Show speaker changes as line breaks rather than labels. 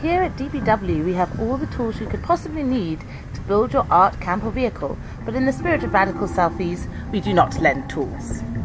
Here at DBW we have all the tools you could possibly need to build your art camp or vehicle, but in the spirit of radical selfies, we do not lend tools.